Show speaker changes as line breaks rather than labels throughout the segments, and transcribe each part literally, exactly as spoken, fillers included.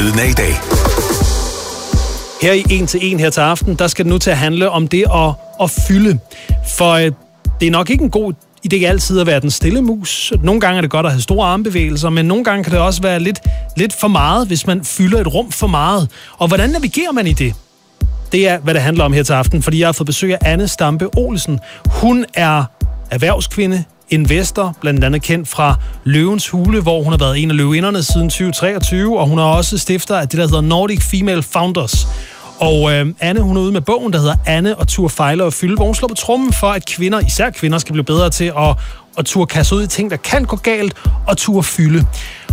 Lyden af i dag.
Her i En til En her til aften, der skal det nu til at handle om det at, at fylde. For øh, det er nok ikke en god idé altid at være den stille mus. Nogle gange er det godt at have store armbevægelser, men nogle gange kan det også være lidt, lidt for meget, hvis man fylder et rum for meget. Og hvordan navigerer man i det? Det er, hvad det handler om her til aften, fordi jeg har fået besøg af Anne Stampe Olsen. Hun er erhvervskvinde, investor, blandt andet kendt fra Løvens Hule, hvor hun har været en af løvinderne siden tyve treogtyve, og hun er også stifter af det, der hedder Nordic Female Founders. Og øh, Anne, hun er ude med bogen, der hedder Anne og turde fejle og fylde, hvor hun slår på trommen for, at kvinder, især kvinder, skal blive bedre til at, at turde kaste ud i ting, der kan gå galt, og turde fylde.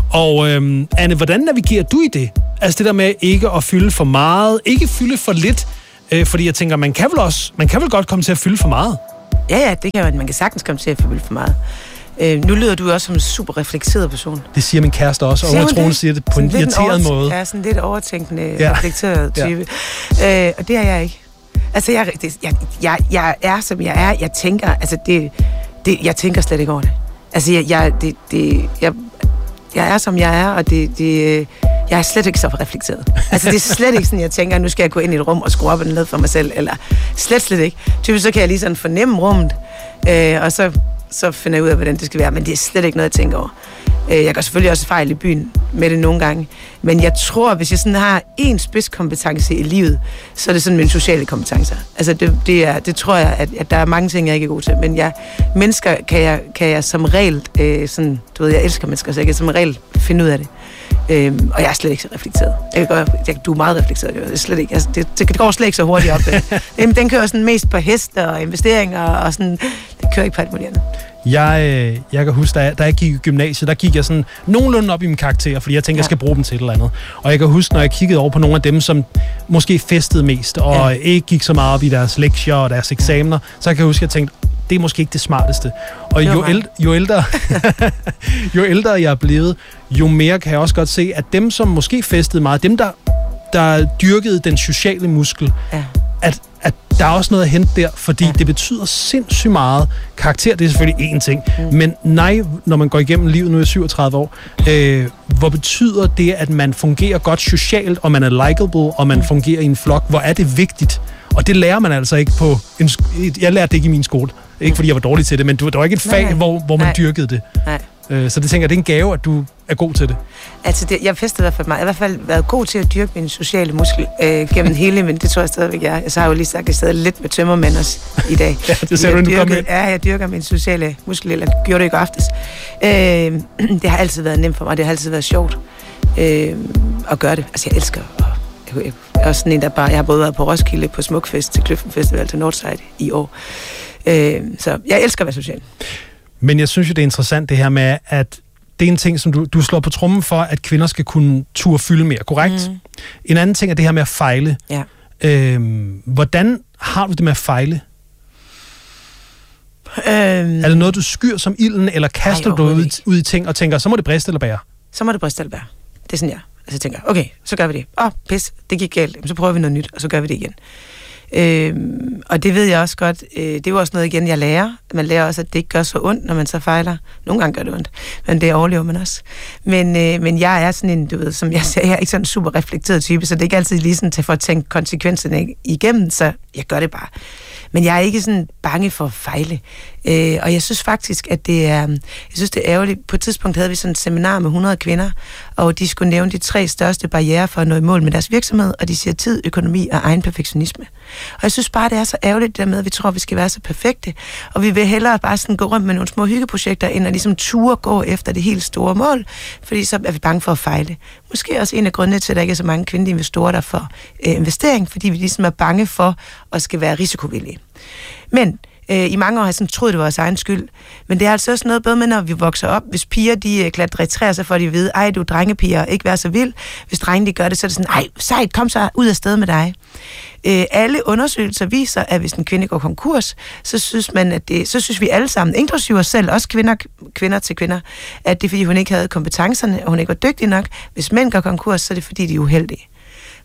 Og øh, Anne, hvordan navigerer du i det? Altså det der med ikke at fylde for meget, ikke fylde for lidt, øh, fordi jeg tænker, man kan vel også, man kan vel godt komme til at fylde for meget?
Ja, ja, det kan man. Man kan sagtens komme til at fylde for meget. Øh, nu lyder du også som en super reflekteret person.
Det siger min kæreste også, og jeg tror, hun siger det på sådan en irriteret måde.
Ja, sådan lidt overtænkende, ja. reflekteret type. Ja. Øh, og det er jeg ikke. Altså, jeg, det, jeg, jeg, jeg er, som jeg er. Jeg tænker, altså, det, det, jeg tænker slet ikke over det. Altså, jeg, jeg, det, det, jeg, jeg er, som jeg er, og det, det, jeg er slet ikke så reflekteret. Altså, det er slet ikke sådan, jeg tænker, nu skal jeg gå ind i et rum og skrue op og ned for mig selv, eller slet, slet ikke. Typisk så kan jeg lige sådan fornemme rummet, øh, og så så finder jeg ud af, hvordan det skal være. Men det er slet ikke noget, jeg tænker over. Jeg gør selvfølgelig også fejl i byen med det nogle gange. Men jeg tror, hvis jeg sådan har en spidskompetence i livet, så er det sådan mine sociale kompetencer. Altså det, det, er, det tror jeg, at, at der er mange ting, jeg ikke er god til. Men jeg, mennesker kan jeg, kan jeg som regel, øh, sådan, du ved, jeg elsker mennesker, så jeg kan som regel finde ud af det. Øhm, og jeg er slet ikke så reflekteret. Jeg gør, jeg, du er meget reflekteret. Det, er slet ikke, altså, det, det går slet ikke så hurtigt op. Øhm, den kører sådan mest på heste og investeringer, og sådan, det kører ikke på alt muligt andet.
Jeg, jeg kan huske, da jeg, da jeg gik i gymnasiet, der gik jeg sådan nogenlunde op i mine karakterer, fordi jeg tænkte, ja. jeg skal bruge dem til et eller andet. Og jeg kan huske, når jeg kiggede over på nogle af dem, som måske festede mest, og ja. ikke gik så meget op i deres lektier og deres eksamener, så kan jeg huske, at jeg tænkte, det er måske ikke det smarteste. Og jo, el, jo, ældre, jo ældre jeg er blevet, jo mere kan jeg også godt se, at dem, som måske festede meget, dem, der, der dyrkede den sociale muskel, ja. at, at der er også noget at hente der, fordi ja. det betyder sindssygt meget. Karakter, det er selvfølgelig én ting, mm. men nej, når man går igennem livet, nu er jeg syvogtredive år, øh, hvor betyder det, at man fungerer godt socialt, og man er likable, og man mm. fungerer i en flok? Hvor er det vigtigt? Og det lærer man altså ikke på en, jeg lærte det ikke i min skole. Ikke fordi jeg var dårlig til det, men der var ikke et fag, nej, hvor, hvor man nej. dyrkede det. Nej. Øh, så det tænker jeg, det er en gave, at du er god til det. Altså, det, jeg festede i hvert fald meget. Jeg har i hvert fald været god til at dyrke min sociale muskel øh, gennem hele, men det tror jeg stadigvæk, jeg er. Så har jeg jo lige sagt, at jeg stadig lidt med tømmermænd også i dag. Ja, det ser du, du kom med.
Ja, jeg dyrker min sociale muskel, eller gjorde det i går aftes. Øh, det har altid været nemt for mig, det har altid været sjovt øh, at gøre det. Altså, jeg elsker at Jeg er også sådan en, der bare... Jeg har både været på Roskilde, på Smukfest, til Kløften Festival, til Northside i år. Øh, så jeg elsker at være social.
Men jeg synes jo, det er interessant det her med, at det er en ting, som du, du slår på trommen for, at kvinder skal kunne turde fylde mere, korrekt? Mm. En anden ting er det her med at fejle.
Ja.
Øh, hvordan har du det med at fejle? Øhm, er det noget, du skyr som ilden, eller kaster ej, du ud, ud i ting og tænker, så må det briste eller bære?
Så må det briste eller bære. Det er sådan, jeg. Altså jeg tænker, okay, så gør vi det. Åh, oh, pis, det gik galt. Så prøver vi noget nyt, og så gør vi det igen. Øhm, og det ved jeg også godt. Øh, det er jo også noget igen, jeg lærer. Man lærer også, at det ikke gør så ondt, når man så fejler. Nogle gange gør det ondt, men det overlever man også. Men, øh, men jeg er sådan en, du ved, som jeg siger, jeg er ikke sådan en super reflekteret type, så det er ikke altid lige sådan til for at tænke konsekvenserne igennem, så jeg gør det bare. Men jeg er ikke sådan bange for at fejle. Øh, og jeg synes faktisk, at det er, jeg synes, det er ærgerligt. På et tidspunkt havde vi sådan et seminar med hundrede kvinder, og de skulle nævne de tre største barrierer for at nå i mål med deres virksomhed, og de siger tid, økonomi og egen perfektionisme. Og jeg synes bare, det er så ærgerligt det der med, at vi tror, at vi skal være så perfekte, og vi vil hellere bare sådan gå rundt med nogle små hyggeprojekter, end at ligesom ture gå efter det helt store mål, fordi så er vi bange for at fejle. Måske også en af grundene til, at der ikke er så mange kvindelige investorer, der får øh, investering, fordi vi ligesom er bange for at skal være risikovillige. Men øh, i mange år har jeg sådan troet, det var vores egen skyld. Men det er altså også noget både med, når vi vokser op. Hvis piger, de øh, klatrer i træer, så får de at vide, ej, du er drengepiger, ikke være så vild. Hvis drenge, de gør det, så er det sådan, ej, sejt, kom så ud af sted med dig. Øh, alle undersøgelser viser, at hvis en kvinde går konkurs, så synes man, at det, så synes vi alle sammen, inklusive os selv, også kvinder, kvinder til kvinder, at det er, fordi hun ikke havde kompetencerne, og hun ikke var dygtig nok. Hvis mænd går konkurs, så er det, fordi de er uheldige.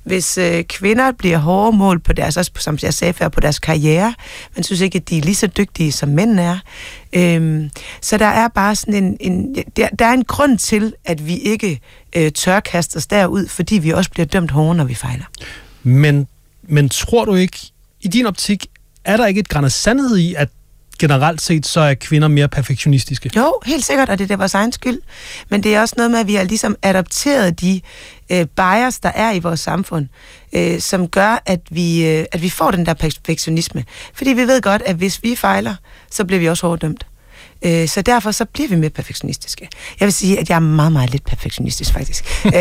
hvis øh, kvinder bliver hårde mål på deres, også som jeg sagde før, på deres karriere, man synes ikke, at de er lige så dygtige, som mænd er. Øhm, så der er bare sådan en, en der, der er en grund til, at vi ikke øh, tør kaste os derud, fordi vi også bliver dømt hårdere, når vi fejler.
Men, men tror du ikke, i din optik, er der ikke et gran af sandhed i, at generelt set, så er kvinder mere perfektionistiske?
Jo, helt sikkert, og det er vores egen skyld. Men det er også noget med, at vi har ligesom adopteret de øh, bias, der er i vores samfund, øh, som gør, at vi, øh, at vi får den der perfektionisme. Fordi vi ved godt, at hvis vi fejler, så bliver vi også hårdt dømt. Øh, så derfor så bliver vi mere perfektionistiske. Jeg vil sige, at jeg er meget, meget lidt perfektionistisk, faktisk. øh,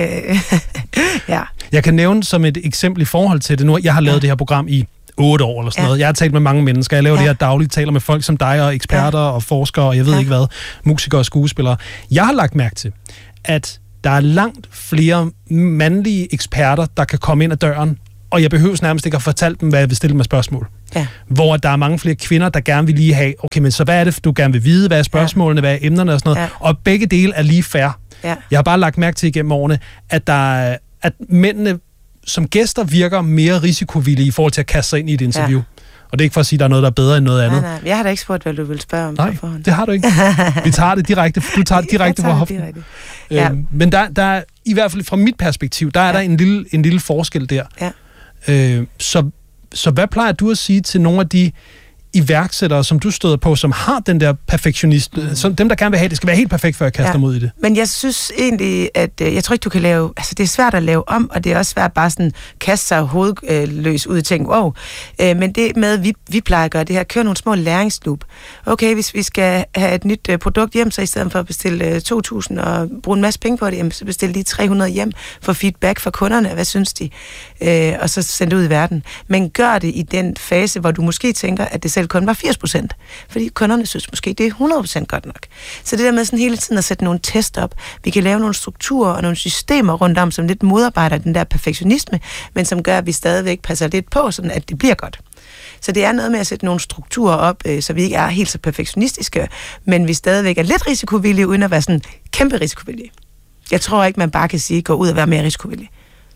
ja.
Jeg kan nævne som et eksempel i forhold til det nu. Jeg har lavet ja. det her program i otte år eller sådan ja. noget. Jeg har talt med mange mennesker. Jeg laver ja. det her dagligt, taler med folk som dig og eksperter ja. og forskere, og jeg ved ja. ikke hvad, musikere og skuespillere. Jeg har lagt mærke til, at der er langt flere mandlige eksperter, der kan komme ind ad døren, og jeg behøver nærmest ikke at fortælle dem, hvad jeg vil stille med spørgsmål. Ja. Hvor der er mange flere kvinder, der gerne vil lige have, okay, men så hvad er det, du gerne vil vide? Hvad er spørgsmålene? Hvad er emnerne og sådan noget? Ja. Og begge dele er lige fair. Ja. Jeg har bare lagt mærke til igennem årene, at, der, at mændene som gæster virker mere risikovillige i forhold til at kaste sig ind i et interview. Ja. Og det er ikke for at sige, at der er noget, der er bedre end noget andet.
Nej, nej. Jeg har da ikke spurgt, hvad du vil spørge om.
Nej, på forhånd. Det har du ikke. Vi tager det direkte. Du tager det direkte fra hoften. Ja. Øhm, men der, der er, i hvert fald fra mit perspektiv, der er ja. der en lille, en lille forskel der. Ja. Øh, så, så hvad plejer du at sige til nogle af de iværksættere, som du støder på, som har den der perfektionist, mm. som dem, der gerne vil have, det skal være helt perfekt, før jeg kaster ja. mig ud i det.
Men jeg synes egentlig, at jeg tror ikke, du kan lave, altså det er svært at lave om, og det er også svært bare sådan kaste sig hovedløs ud og tænke, wow. Men det med, vi, vi plejer at gøre det her, køre nogle små læringsloop. Okay, hvis vi skal have et nyt produkt hjem, så i stedet for at bestille to tusind og bruge en masse penge på det, så bestil lige tre hundrede hjem for feedback fra kunderne. Hvad synes de? Og så send det ud i verden. Men gør det i den fase, hvor du måske tænker, at det selv kun var firs procent. Fordi kunderne synes måske, det er hundrede procent godt nok. Så det der med sådan hele tiden at sætte nogle test op, vi kan lave nogle strukturer og nogle systemer rundt om, som lidt modarbejder den der perfektionisme, men som gør, at vi stadigvæk passer lidt på, sådan at det bliver godt. Så det er noget med at sætte nogle strukturer op, så vi ikke er helt så perfektionistiske, men vi stadigvæk er lidt risikovillige, uden at være sådan kæmpe risikovillige. Jeg tror ikke, man bare kan sige, gå ud og være mere risikovillig.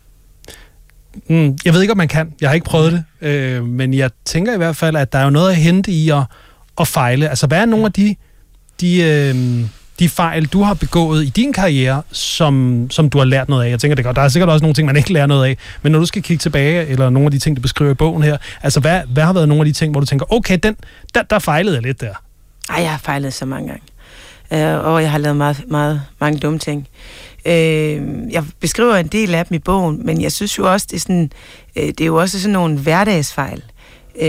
Mm, jeg ved ikke, om man kan. Jeg har ikke prøvet det. Øh, men jeg tænker i hvert fald, at der er jo noget at hente i at, at fejle. Altså, hvad er nogle af de, de, øh, de fejl, du har begået i din karriere, som, som du har lært noget af? Jeg tænker, det godt. Der er sikkert også nogle ting, man ikke lærer noget af. Men når du skal kigge tilbage, eller nogle af de ting, du beskriver i bogen her, altså, hvad, hvad har været nogle af de ting, hvor du tænker, okay, den, der, der fejlede jeg lidt der?
Ej, jeg har fejlet så mange gange. Uh, og jeg har lavet meget, meget, mange dumme ting. Uh, jeg beskriver en del af dem i bogen, men jeg synes jo også, det er, sådan, uh, det er jo også sådan nogle hverdagsfejl. Uh,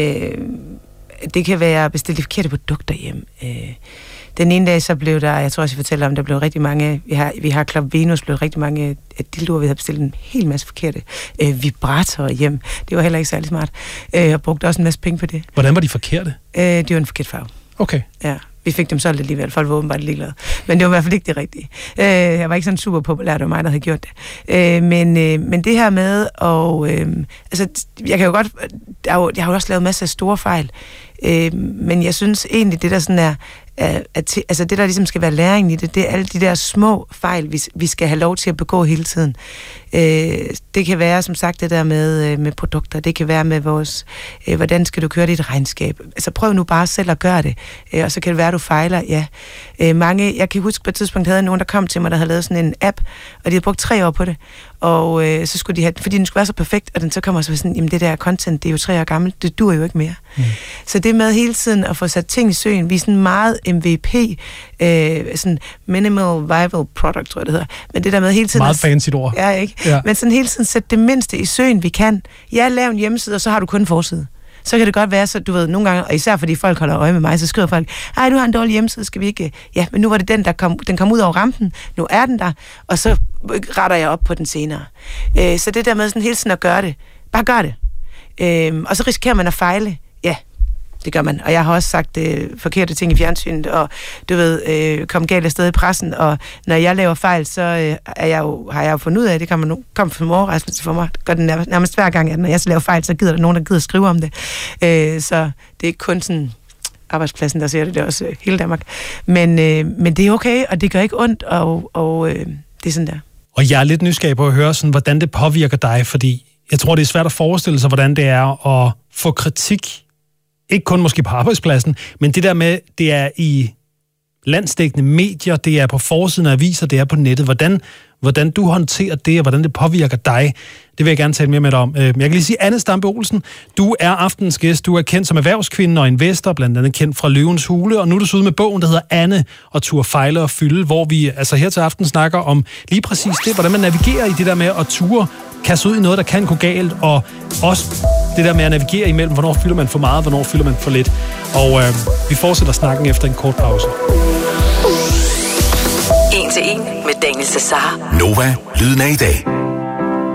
det kan være at bestille de forkerte produkter hjem. Uh, den ene dag, så blev der, jeg tror også, jeg fortæller om, der blev rigtig mange, vi har, vi har Club Venus, blev rigtig mange dildoer, vi havde bestilt en hel masse forkerte uh, vibratorer hjem. Det var heller ikke særlig smart. Uh, jeg brugte også en masse penge på det.
Hvordan var de forkerte?
Uh, det var en forkert farve.
Okay.
Ja. Vi fik dem solgt alligevel. Folk var åbenbart ligeglade. Men det var i hvert fald ikke det rigtige. Øh, jeg var ikke sådan super populær, det var mig, der havde gjort det. Øh, men, øh, men det her med, og øh, altså, jeg kan jo godt, jeg har jo, jeg har jo også lavet masser af store fejl, øh, men jeg synes egentlig, det der sådan er, at, at, altså det der ligesom skal være læringen i det, det er alle de der små fejl, vi, vi skal have lov til at begå hele tiden. Øh, det kan være, som sagt, det der med, med produkter, det kan være med vores, øh, hvordan skal du køre dit regnskab. Altså prøv nu bare selv at gøre det, øh, og så kan det være, at du fejler, ja. Øh, mange, jeg kan huske på et tidspunkt, havde nogen, der kom til mig, der havde lavet sådan en app, og de havde brugt tre år på det, og øh, så skulle de have, fordi den skulle være så perfekt, og den så kommer så sådan, jamen det der content, det er jo tre år gammelt, det dur jo ikke mere. Mm. Så det med hele tiden at få sat ting i søen, vi er sådan meget M V P, øh, sådan minimal viable product, tror jeg det hedder, men det der med hele tiden...
Meget fancy ord.
Ja, ikke? Ja. Men sådan hele tiden sætte det mindste i søen, vi kan. Ja, lav en hjemmeside, og så har du kun en forside. Så kan det godt være, så du ved, nogle gange, og især fordi folk holder øje med mig, så skriver folk, ej, du har en dårlig hjemmeside, skal vi ikke... Ja, men nu var det den, der kom, den kom ud over rampen, nu er den der, og så retter jeg op på den senere. Øh, så det der med sådan hele tiden at gøre det, bare gør det. Øh, og så risikerer man at fejle. Ja, det gør man. Og jeg har også sagt øh, forkerte ting i fjernsynet, og du ved, øh, kom galt afsted i pressen, og når jeg laver fejl, så øh, er jeg jo, har jeg jo fundet ud af, det kan man nu komme som overraskelse for mig. Det gør det nærmest, nærmest hver gang, at når jeg så laver fejl, så gider der nogen, der gider skrive om det. Øh, så det er ikke kun sådan arbejdspladsen, der ser det, det er også øh, hele Danmark. Men, øh, men det er okay, og det gør ikke ondt, og, og øh, det er sådan der.
Og jeg er lidt nysgerrig på at høre, sådan, hvordan det påvirker dig, fordi jeg tror, det er svært at forestille sig, hvordan det er at få kritik, ikke kun måske på arbejdspladsen, men det der med, det er i landsdækkende medier, det er på forsiden af aviser, det er på nettet. Hvordan, hvordan du håndterer det, og hvordan det påvirker dig, det vil jeg gerne tale mere med dig om. Jeg kan lige sige, Anne Stampe Olsen, du er aftenens gæst. Du er kendt som erhvervskvinde og investor, blandt andet kendt fra Løvens Hule, og nu er du så ude med bogen, der hedder Anne og turde fejle og fylde, hvor vi altså her til aften snakker om lige præcis det, hvordan man navigerer i det der med at ture kaste ud i noget, der kan gå galt, og også det der med at navigere imellem, hvornår fylder man for meget, hvornår fylder man for lidt. Og øh, vi fortsætter snakken efter en kort pause.
En til en med Daniel Cesar.
Nova, lyden af i dag.